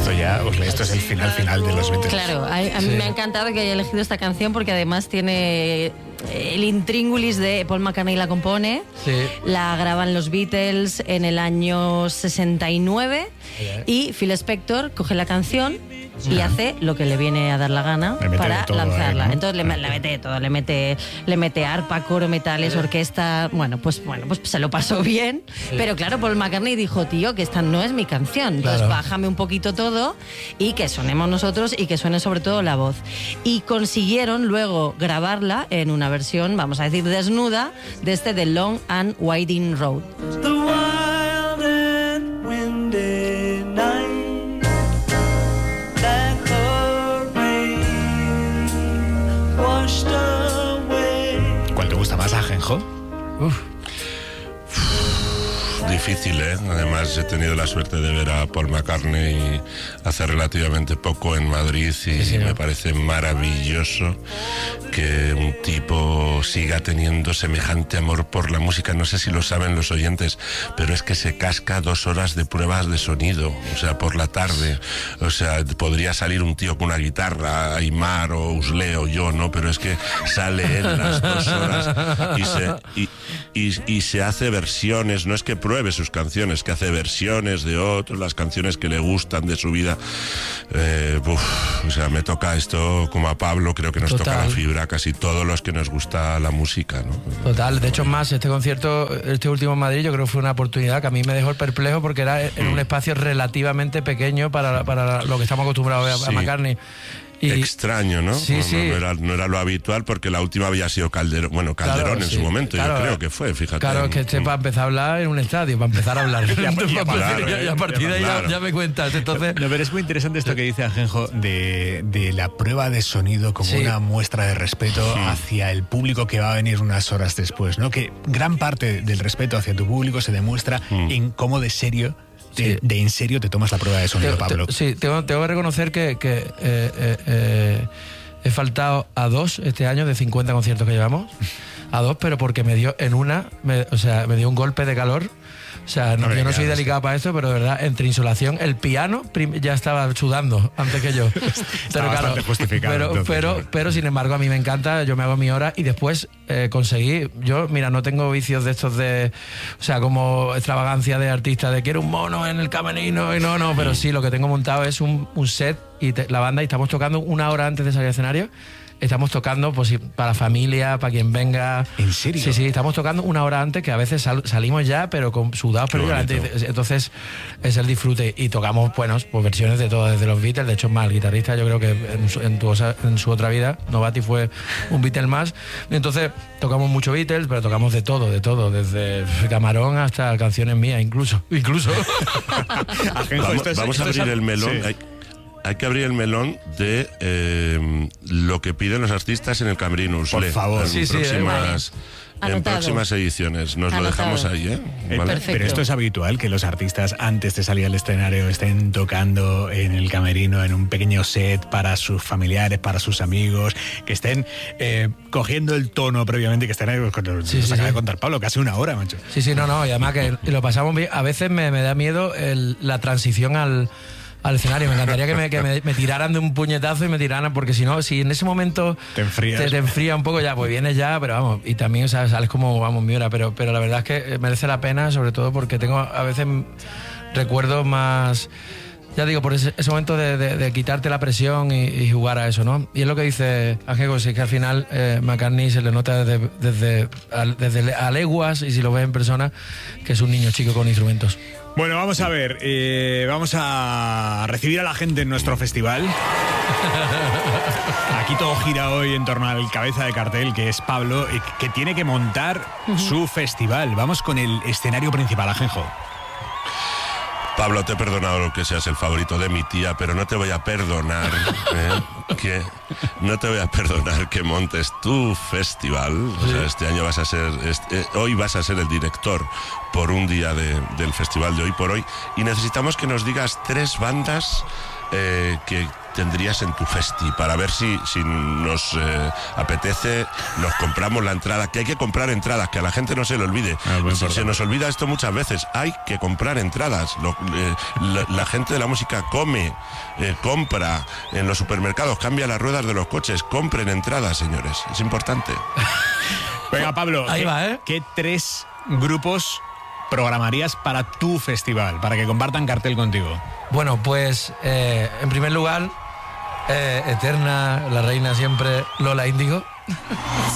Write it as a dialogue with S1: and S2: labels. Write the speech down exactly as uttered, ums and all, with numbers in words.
S1: esto ya, os esto es el final final de los Beatles.
S2: Claro, a, a mí
S3: Sí.
S2: me ha encantado que haya elegido esta canción porque además tiene el intríngulis de Paul McCartney la compone,
S3: Sí.
S2: la graban los Beatles en el año sesenta y nueve y Phil Spector coge la canción y hace lo que le viene a dar la gana
S1: Le mete
S2: para
S1: de todo,
S2: lanzarla.
S1: ¿eh? ¿no?
S2: Entonces le, le mete de todo, le mete, le mete arpa, coro, metales, orquesta. Bueno, pues bueno, pues se lo pasó bien. Pero claro, Paul McCartney dijo, tío, que esta no es mi canción. Entonces
S3: Claro.
S2: bájame un poquito todo y que sonemos nosotros y que suene sobre todo la voz. Y consiguieron luego grabarla en una versión, vamos a decir, desnuda, de este The Long and Winding Road.
S4: The wild and windy night that the rain washed away.
S1: ¿Cuál te gusta más, Ajenjo?
S3: Uf.
S5: Difícil, ¿eh? Además he tenido la suerte de ver a Paul McCartney hace relativamente poco en Madrid y
S3: sí, ¿no?
S5: me parece maravilloso que un tipo siga teniendo semejante amor por la música. No sé si lo saben los oyentes, pero es que se casca dos horas de pruebas de sonido, o sea, por la tarde. O sea, podría salir un tío con una guitarra, Aymar o Uslé o yo, ¿no? Pero es que sale él las dos horas y se, y, y, y se hace versiones, no es que pruebe sus canciones, que hace versiones de otros, las canciones que le gustan de su vida. Eh, uf, o sea, me toca esto como a Pablo, creo que nos
S3: Total.
S5: toca la fibra a casi todos los que nos gusta la música, ¿no?
S3: Total, de hecho más, este concierto, este último en Madrid, yo creo que fue una oportunidad que a mí me dejó perplejo porque era en un espacio relativamente pequeño para, para lo que estamos acostumbrados a, a
S5: Sí.
S3: McCartney. Y,
S5: Extraño, ¿no?
S3: Sí,
S5: no,
S3: sí.
S5: no, no era, no era lo habitual porque la última había sido Calderón, bueno, Calderón
S3: Claro,
S5: en
S3: sí,
S5: su momento,
S3: claro,
S5: yo creo que fue, fíjate.
S3: Claro, es que este para empezar a hablar en un estadio, para empezar a hablar.
S1: Y a- y a-
S3: Entonces,
S1: claro,
S3: y a partir de ahí ya,
S5: claro.
S3: ya me cuentas. Entonces,
S1: No, pero es muy interesante esto que dice Ajenjo de, de la prueba de sonido como
S3: Sí.
S1: una muestra de respeto hacia el público que va a venir unas horas después, ¿no? Que gran parte del respeto hacia tu público se demuestra en cómo de serio, de,
S3: Sí.
S1: de en serio te tomas la prueba de sonido,
S3: Te-
S1: Pablo.
S3: te- sí, tengo, tengo que reconocer que, que eh, eh, eh, he faltado a dos este año de cincuenta conciertos que llevamos. A dos, pero porque me dio en una, me- o sea, me dio un golpe de calor. O sea, no,
S1: No me
S3: yo no
S1: digas,
S3: soy
S1: sí.
S3: delicado para esto, pero de verdad, entre insolación, el piano prim- ya estaba sudando antes que yo. Pero
S1: bastante justificado,
S3: Pero,
S1: entonces,
S3: pero,
S1: claro.
S3: pero sin embargo, a mí me encanta, yo me hago mi hora y después eh, conseguí. Yo, mira, no tengo vicios de estos de. O sea, como extravagancia de artista, de quiero un mono en el camerino y no, no, pero sí, lo que tengo montado es un, un set y te- la banda y estamos tocando una hora antes de salir al escenario. Estamos tocando pues, sí, para la familia, para quien venga.
S1: ¿En serio?
S3: Sí, sí, estamos tocando una hora antes, que a veces sal- salimos ya, pero con sudados,
S5: Qué
S3: pero
S5: bonito.
S3: antes. Entonces es el disfrute. Y tocamos, bueno, pues versiones de todo, desde los Beatles. De hecho, más el guitarrista, yo creo que en su, en tu osa- en su otra vida, Novati fue un Beatle más. Entonces tocamos mucho Beatles, pero tocamos de todo, de todo, desde Camarón hasta canciones mías, incluso. Incluso.
S1: Ajenjo,
S5: Vamos,
S1: esto es-
S5: vamos a
S1: esto es
S5: abrir
S1: al-
S5: el melón.
S1: Sí.
S5: Hay, hay que abrir el melón de eh, lo que piden los artistas en el camerino.
S1: Por
S5: Usle,
S1: favor.
S5: en
S3: Sí, sí,
S5: próximas,
S2: vale.
S5: en
S2: Anotado.
S5: próximas ediciones. Nos lo
S2: Anotado.
S5: dejamos ahí, ¿eh?
S1: Eh,
S5: ¿Vale?
S2: Perfecto.
S1: Pero esto es habitual, que los artistas antes de salir al escenario estén tocando en el camerino, en un pequeño set para sus familiares, para sus amigos, que estén eh, cogiendo el tono previamente, que estén ahí, pues, con-
S3: Sí,
S1: nos
S3: sí,
S1: acaba
S3: sí.
S1: de contar Pablo, casi una hora, macho.
S3: Sí, sí, no, no, y además que lo pasamos bien. A veces me, me da miedo el- la transición al, al escenario. Me encantaría que, me, que me, me tiraran de un puñetazo y me tiraran, porque si no, si en ese momento
S1: Te enfrías.
S3: te, te enfría un poco, ya, pues vienes ya, pero vamos, y también o sea, sales como, vamos, mi hora, pero, pero la verdad es que merece la pena, sobre todo porque tengo a veces recuerdos más. Ya digo, por ese, ese momento de, de- de quitarte la presión y, y jugar a eso, ¿no? Y es lo que dice Ángel, es que al final eh, McCartney se le nota desde, desde, a, desde a leguas, y si lo ves en persona, que es un niño chico con instrumentos.
S1: Bueno, vamos a ver, eh, vamos a recibir a la gente en nuestro festival. Aquí todo gira hoy en torno al cabeza de cartel, que es Pablo, y que tiene que montar su festival. Vamos con el escenario principal, Ajenjo.
S5: Pablo, te he perdonado que seas el favorito de mi tía, pero no te voy a perdonar ¿eh? que no te voy a perdonar que montes tu festival. O sea, este año vas a ser, este, eh, hoy vas a ser el director por un día de, del festival de Hoy por Hoy, y necesitamos que nos digas tres bandas eh, que tendrías en tu festi, para ver si, si nos eh, apetece, nos compramos la entrada, que hay que comprar entradas, que a la gente no se le olvide.
S1: Ah, muy
S5: se, se
S1: importante.
S5: nos olvida esto muchas veces, hay que comprar entradas. Lo- eh, la, la gente de la música come, eh, compra en los supermercados, cambia las ruedas de los coches, compren entradas, señores, es importante.
S1: Venga, Pablo,
S3: Ahí
S1: ¿qué,
S3: va, ¿eh?
S1: ¿qué tres grupos programarías para tu festival, para que compartan cartel contigo?
S3: Bueno, pues eh, en primer lugar, eh, eterna, la reina siempre, Lola Índigo.